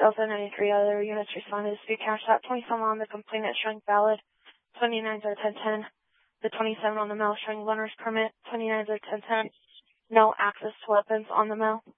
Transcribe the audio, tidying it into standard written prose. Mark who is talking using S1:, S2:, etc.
S1: Delta 93 other units responded to speed cash at 27 on the complainant showing valid, 29s are 1010. The 27 on the mail showing learner's permit, 29s are 1010. No access to weapons on the mail.